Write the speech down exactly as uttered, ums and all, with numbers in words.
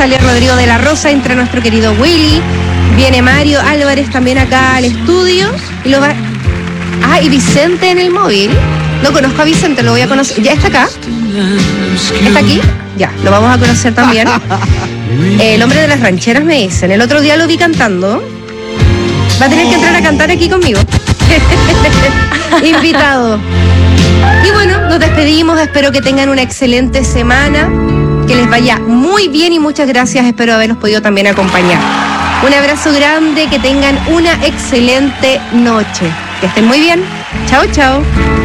sale Rodrigo de la Rosa, entra nuestro querido Willy, viene Mario Álvarez también acá al estudio. Y lo va... Ah, y Vicente en el móvil. No conozco a Vicente, lo voy a conocer. ¿Ya está acá? ¿Está aquí? Ya, lo vamos a conocer también. El hombre de las rancheras me dicen. El otro día lo vi cantando. Va a tener que entrar a cantar aquí conmigo. Invitado. Y bueno, nos despedimos. Espero que tengan una excelente semana. Que les vaya muy bien y muchas gracias. Espero haberlos podido también acompañar. Un abrazo grande. Que tengan una excelente noche. Que estén muy bien. Chao, chao.